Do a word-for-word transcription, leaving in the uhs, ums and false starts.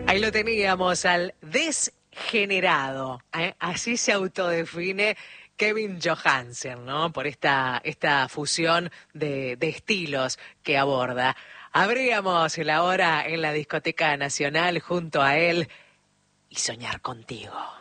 Ahí lo teníamos al desgenerado, ¿eh? Así se autodefine Kevin Johansen, ¿no? Por esta, esta fusión de, de estilos que aborda. Abríamos la hora en la Discoteca Nacional junto a él y soñar contigo.